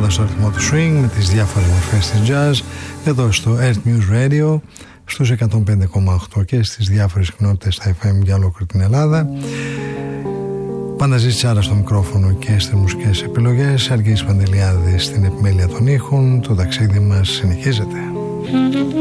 κινούμαστε στο ρυθμό του swing με τις διάφορες μορφές της jazz εδώ στο Earth News Radio στους 105,8 και στις διάφορες συχνότητες στα FM για ολόκληρη την Ελλάδα. Πανταζής Τσάρα στο μικρόφωνο και στις μουσικές επιλογές, Σεργής Παντελιάδης στην επιμέλεια των ήχων. Το ταξίδι μας συνεχίζεται.